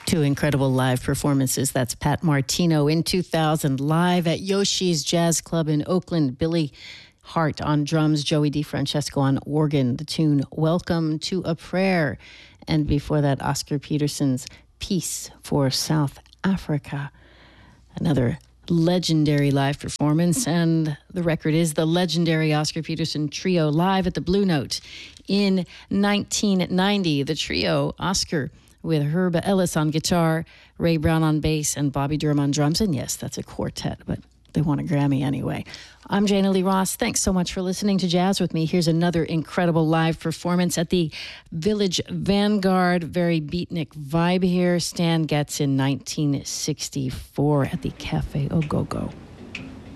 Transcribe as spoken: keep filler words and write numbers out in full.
Two incredible live performances. That's Pat Martino in two thousand, live at Yoshi's Jazz Club in Oakland. Billy Hart on drums, Joey DeFrancesco on organ. The tune Welcome to a Prayer. And before that, Oscar Peterson's Peace for South Africa. Another legendary live performance. And the record is the legendary Oscar Peterson Trio live at the Blue Note in nineteen ninety. The trio, Oscar with Herb Ellis on guitar, Ray Brown on bass, and Bobby Durham on drums. And yes, that's a quartet, but they won a Grammy anyway. I'm Jana Lee Ross. Thanks so much for listening to Jazz with me. Here's another incredible live performance at the Village Vanguard. Very beatnik vibe here. Stan Getz in nineteen sixty-four at the Cafe Ogogo.